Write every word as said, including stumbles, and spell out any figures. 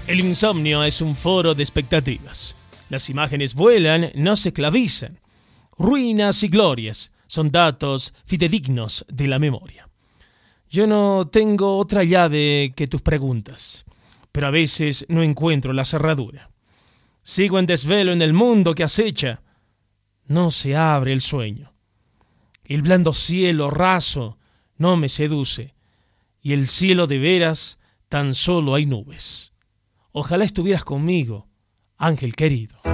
El insomnio es un foro de expectativas. Las imágenes vuelan, no se esclavizan. Ruinas y glorias son datos fidedignos de la memoria. Yo no tengo otra llave que tus preguntas, pero a veces no encuentro la cerradura. Sigo en desvelo en el mundo que acecha. No se abre el sueño. El blando cielo raso no me seduce, y el cielo de veras tan solo hay nubes. Ojalá estuvieras conmigo, ángel querido.